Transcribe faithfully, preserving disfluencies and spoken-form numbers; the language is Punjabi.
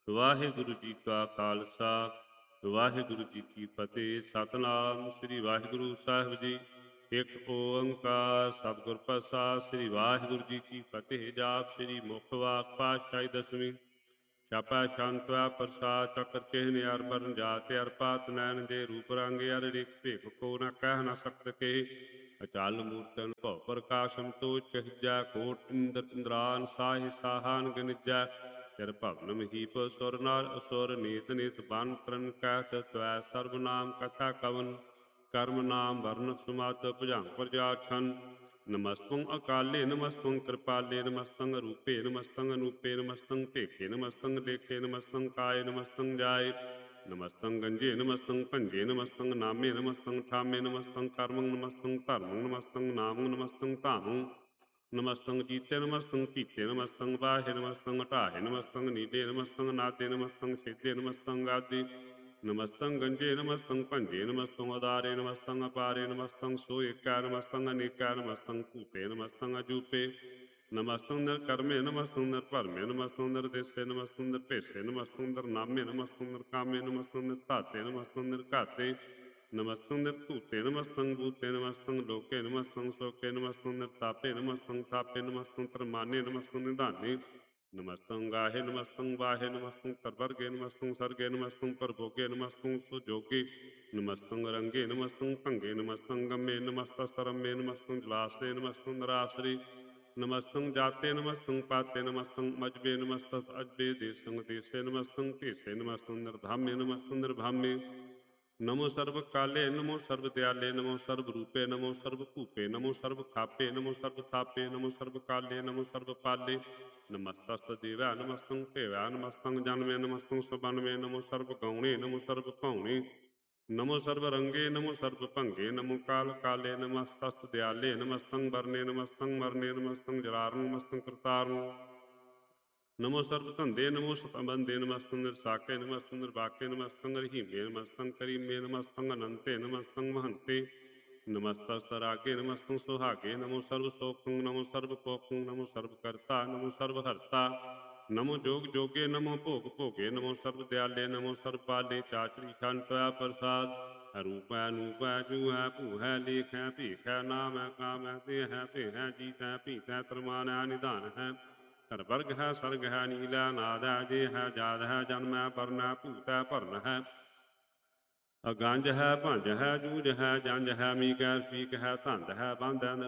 ਵਾਹਿਗੁਰੂ ਜੀ ਕਾ ਖਾਲਸਾ ਵਾਹਿਗੁਰੂ ਜੀ ਕੀ ਫਤਿਹ। ਸਤਨਾਮ ਸ੍ਰੀ ਵਾਹਿਗੁਰੂ ਸਾਹਿਬ ਜੀ। ਇੱਕ ਓੰਕਾਰ ਸਤਿਗੁਰ ਪ੍ਰਸਾਦਿ। ਸ੍ਰੀ ਵਾਹਿਗੁਰੂ ਜੀ ਕੀ ਫਤਿਹ। ਜਾਪ ਸ੍ਰੀ ਮੁਖ ਵਾਕ ਪਾਤਸ਼ਾਹੀ ਦਸਵੀਂ। ਛਾਪਾ ਸ਼ਾਂਤ ਹੋਇਆ ਪ੍ਰਸਾਦ ਚਕਰ ਚਿਹਨ ਅਰ ਬਰਨ ਜਾਤ ਅਰ ਪਾਤ ਨੈਣ ਦੇ ਰੂਪ ਰੰਗ ਅਰ ਰਿਕ ਭੇਖ ਕੋ ਨ ਕਹਿ ਨ ਸਕਤ ਕੇ ਅਚਲ ਮੂਰਤਨ ਭਉ ਪ੍ਰਕਾਸ਼ਮ ਤੋਜ ਕਹਿਜੈ ਕੋਟ ਇੰਦਰ ਇੰਦਰਾਨ ਸਾਹਿ ਸਾਹਾਨ ਗਨਿਜੈ ਚਰ ਭਵਨ ਮਹੀਪ ਸੁਰ ਨਰ ਅਸੁਰ ਨੀਤ ਨੀਤ ਬਨ ਤਰਨ ਕਹਿਤ ਤਵੈ ਸਰਬ ਨਾਮ ਕਥਾ ਕਵਨ ਕਰਮ ਨਾਮ ਵਰਨ ਸੁਮਤ ਭੁਜੰਗ ਪ੍ਰਜਾ ਛਨ ਨਮਸਤੰ ਅਕਾਲੇ ਨਮਸਤੰ ਕਿਰਪਾਲੇ ਨਮਸਤੰ ਰੂਪੇ ਨਮਸਤੰ ਅਨੂਪੇ ਨਮਸਤੰ ਭੇਖੇ ਨਮਸਤੰ ਲੇਖੇ ਨਮਸਤੰ ਕਾਏ ਨਮਸਤੰ ਜਾਏ ਨਮਸਤੰ ਗੰਜੇ ਨਮਸਤੰ ਭੰਜੇ ਨਮਸਤੰ ਨਾਮੇ ਨਮਸਤੰ ਠਾਮੇ ਨਮਸਤੰ ਕਰਮੰ ਨਮਸਤੰ ਧਰਮੰ ਨਮਸਤੰ ਨਾਮੰ ਨਮਸਤੰ ਧਾਮੰ ਨਮਸਤੰ ਜੀਤੇ ਨਮਸਤੰ ਕੀਤੇ ਨਮਸਤੰ ਬਾਹੇ ਨਮਸਤੰ ਢਾਹੇ ਨਮਸਤੰ ਨੀਡੇ ਨਮਸਤੰ ਨਾਦੇ ਨਮਸਤੰ ਸਿੱਧੇ ਨਮਸਤੰ ਆਦਿ ਨਮਸਤੰ ਗੰਜੇ ਨਮਸਤੰ ਭੰਜੇ ਨਮਸਤੰ ਉਦਾਰੇ ਨਮਸਤੰ ਅਪਾਰੇ ਨਮਸਤੰ ਸੋ ਏਕੈ ਨਮਸਤੰ ਅਨੇਕੈ ਨਮਸਤੰ ਭੂਤੇ ਨਮਸਤੰ ਅਜੂਪੇ ਨਮਸਤੰ ਨਿਰਕਰਮੇ ਨਮਸਤੰ ਨਿਰਭਰਮੇ ਨਮਸਤੰ ਨਿਰਦੇਸੇ ਨਮਸਤੰ ਨਿਰਭੇਸੇ ਨਮਸਤੰ ਨਿਰਨਾਮੇ ਨਮਸਤੰ ਨਿਰਕਾਮੇ ਨਮਸਤੰ ਨਿਰਧਾਤੇ ਨਮਸਤੰ ਨਿਰਘਾਤੇ ਨਮਸਤੰ ਨਿਰਧੂਤੇ ਨਮਸਤੰ ਭੂਤੇ ਨਮਸਤੰ ਲੋਕੇ ਨਮਸਤੰ ਸੋਕੇ ਨਮਸਤੰ ਨਿਰਤਾਪੇ ਨਮਸਤੰ ਥਾਪੇ ਨਮਸਤੰ ਧਰਮਾਨੇ ਨਮਸਤੰ ਨਿਧਾਨੇ ਨਮਸਤੰ ਗਾਹੇ ਨਮਸਤੰ ਵਾਹੇ ਨਮਸਤੰ ਤਰਵਰਗੇ ਨਮਸਤੰ ਸਰਗੇ ਨਮਸਤੰ ਪ੍ਰਭੋਗੇ ਨਮਸਤੰ ਸੁਜੋਗੇ ਨਮਸਤੰ ਰੰਗੇ ਨਮਸਤੰ ਭੰਗੇ ਨਮਸਤੰ ਗੰਮੇ ਨਮਸਤਸਤਰਮੇ ਨਮਸਤੰ ਜਲਾਸੇ ਨਮਸਤੰ ਨਰਾਸਰੇ ਨਮਸਤੰ ਜਾਤੇ ਨਮਸਤੰ ਪਾਤੇ ਨਮਸਤੰ ਮਜਬੇ ਨਮਸਤਤ ਅਜਬੇ ਦੇਸੰ ਦੇਸੇ ਨਮਸਤੰ ਭੇਸੇ ਨਮਸਤੰ ਨਿਰਧਾਮੇ ਨਮਸਤੰ ਨਿਰਭਾਮੇ ਨਮੋ ਸਰਬ ਕਾਲੇ ਨਮੋ ਸਰਬ ਦਿਆਲੇ ਨਮੋ ਸਰਬ ਰੂਪੇ ਨਮੋ ਸਰਬ ਭੂਪੇ ਨਮੋ ਸਰਬ ਖਾਪੇ ਨਮੋ ਸਰਬ ਥਾਪੇ ਨਮੋ ਸਰਬ ਕਾਲੇ ਨਮੋ ਸਰਬ ਪਾਲੇ ਨਮਸਤਸਤ ਦੇਵੈ ਨਮਸਤੰ ਭੇਵੈ ਨਮਸਤੰ ਜਨਮੇ ਨਮਸਤੰ ਸੁਬਨਮੇ ਨਮੋ ਸਰਬ ਗੌਣੇ ਨਮੋ ਸਰਬ ਭਉਣੇ ਨਮੋ ਸਰਬ ਰੰਗੇ ਨਮੋ ਸਰਬ ਭੰਗੇ ਨਮੋ ਕਾਲ ਕਾਲੇ ਨਮਸਤਸਤ ਦਿਆਲੇ ਨਮਸਤੰ ਵਰਨੇ ਨਮਸਤੰ ਮਰਨੇ ਨਮਸਤੰ ਜਰਾਰਨ ਨਮਸਤੰ ਕਰਤਾਰਨ ਨਮੋ ਸਰਬ ਧੰਦੇ ਨਮੋ ਸਤਬੰਦੇ ਨਮਸਤੰ ਨਿਰਸਾਕੇ ਨਮਸਤੰ ਨਿਰਵਾਕੇ ਨਮਸਤੰ ਰਹੀਮੇ ਨਮਸਤੰ ਕਰੀਮੇ ਨਮਸਤੰ ਅਨੰਤੇ ਨਮਸਤੰ ਮਹੰਤੇ ਨਮਸਤਸਤਰਾਗੇ ਨਮਸਤੰ ਸੁਹਾਗੇ ਨਮੋ ਸਰਬ ਸੋਖੰ ਨਮੋ ਸਰਬ ਪੋਖੰ ਨਮੋ ਸਰਬ ਕਰਤਾ ਨਮੋ ਸਰਬ ਹਰਤਾ ਨਮੋ ਜੋਗ ਜੋਗੇ ਨਮੋ ਭੋਗ ਭੋਗੇ ਨਮੋ ਸਰਬ ਦਿਆਲੇ ਨਮੋ ਸਰਬ ਪਾਲੇ ਚਾਚਰੀ ਸ਼ੰਤ ਹੈ ਪ੍ਰਸਾਦ ਰੂਪ ਹੈ ਨੂਪ ਹੈ ਜੂ ਹੈ ਭੂ ਹੈ ਲੇਖ ਹੈ ਭੇਖ ਹੈ ਨਾਮ ਹੈ ਕਾਮ ਹੈ ਦੇਹ ਹੈ ਭੇ ਹੈ ਜੀਤ ਹੈ ਭੀਤ ਹੈ ਤਰਮਾਨ ਹੈ ਨਿਧਾਨ ਹੈ ਧਰ ਵਰਗ ਹੈ ਸਰਗ ਹੈ ਨੀਲਾ ਨਾਦ ਹੈ ਜੇ ਹੈ ਜਾਦ ਹੈ ਜਨਮ ਹੈ ਵਰਨ ਹੈ ਭੂਤ ਹੈ ਭਰਨ ਹੈ ਅਗੰਜ ਹੈ ਭੰਜ ਹੈ ਜੂਝ ਹੈ ਜੰਜ ਹੈ ਮੀਕ ਹੈ ਫੀਕ ਹੈ ਧੰਦ ਹੈ ਬੰਦ ਹੈ